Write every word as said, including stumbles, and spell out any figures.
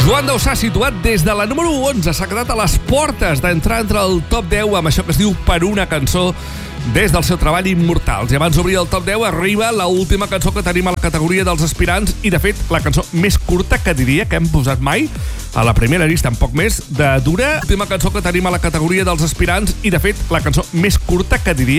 Joan Dausà, situat des de la número onze, s'ha quedat a les portes d'entrar entre el top deu amb això que es diu Per una cançó des del seu treball Immortals. I abans d'obrir el top deu arriba la última cançó que tenim a la categoria dels aspirants i, de fet, la cançó més curta que diria que hem posat mai a la primera llista, en poc més de dura. L'última cançó que tenim a la categoria dels aspirants i, de fet, la cançó més curta que diria